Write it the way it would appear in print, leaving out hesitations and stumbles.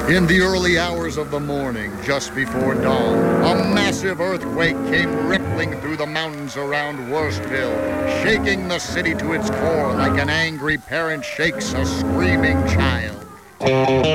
In the early hours of the morning, just before dawn, a massive earthquake came rippling through the mountains around Worstville, shaking the city to its core like an angry parent shakes a screaming child.